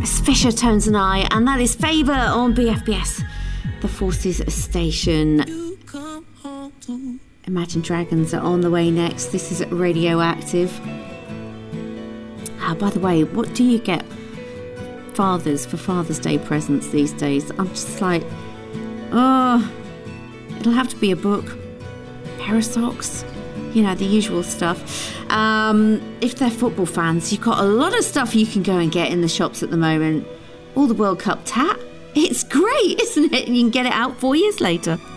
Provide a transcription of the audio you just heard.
It's Fisher, Tones and I, and that is Favour on BFBS, the Forces Station. Imagine Dragons are on the way next. This is Radioactive. By the way, what do you get fathers for Father's Day presents these days? I'm just like, it'll have to be a book, pair of socks, you know, the usual stuff. If they're football fans, you've got a lot of stuff you can go and get in the shops at the moment. All the World Cup tat. It's great, isn't it? And you can get it out 4 years later.